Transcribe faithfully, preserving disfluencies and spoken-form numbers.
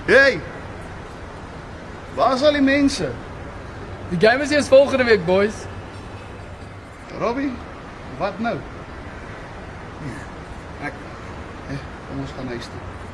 Hey! Waar is al die mense? Die game is eers volgende week, boys. Robbie, wat nou? Nee, ek... Eh, kom ons gaan huis toe.